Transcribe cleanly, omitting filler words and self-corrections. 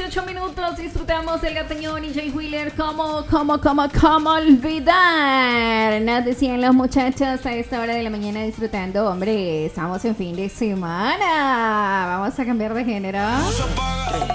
18 minutos. Disfrutamos del Gatañón y Jay Wheeler. ¿Cómo olvidar? Nos decían los muchachos a esta hora de la mañana disfrutando. Hombre, estamos en fin de semana. Vamos a cambiar de género.